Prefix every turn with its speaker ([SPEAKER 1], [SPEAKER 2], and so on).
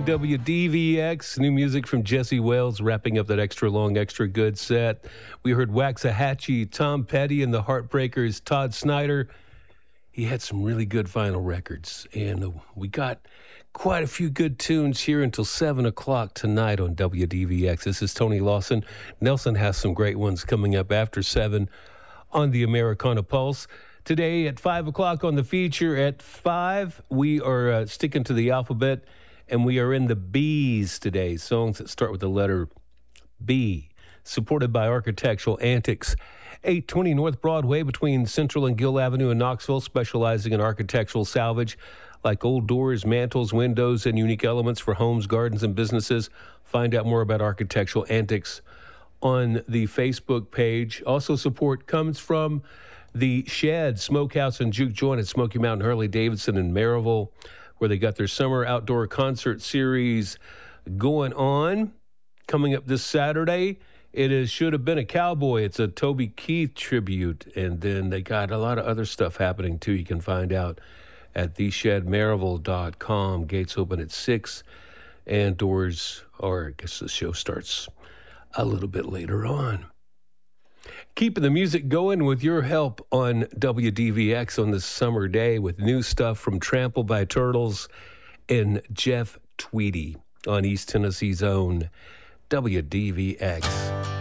[SPEAKER 1] on WDVX. New music from Jesse Wells, wrapping up that extra long, extra good set. We heard Waxahachie, Tom Petty, and the Heartbreakers, Todd Snyder. He had some really good vinyl records, and we got quite a few good tunes here until 7 o'clock tonight on WDVX. This is Tony Lawson. Nelson has some great ones coming up after 7 on the Americana Pulse. Today at 5 o'clock on the feature at 5, we are sticking to the alphabet, and we are in the B's today, songs that start with the letter B, supported by Architectural Antics. 820 North Broadway between Central and Gill Avenue in Knoxville, specializing in architectural salvage like old doors, mantles, windows, and unique elements for homes, gardens, and businesses. Find out more about Architectural Antics on the Facebook page. Also, support comes from the Shed Smokehouse and Juke Joint at Smoky Mountain Harley-Davidson in Maryville, where they got their summer outdoor concert series going on. Coming up this Saturday, it is Should Have Been a Cowboy. It's a Toby Keith tribute, and then they got a lot of other stuff happening, too. You can find out at theshedmaryville.com. Gates open at 6, and doors, or I guess the show starts a little bit later on. Keeping the music going with your help on WDVX on this summer day with new stuff from Trampled by Turtles and Jeff Tweedy on East Tennessee's own WDVX.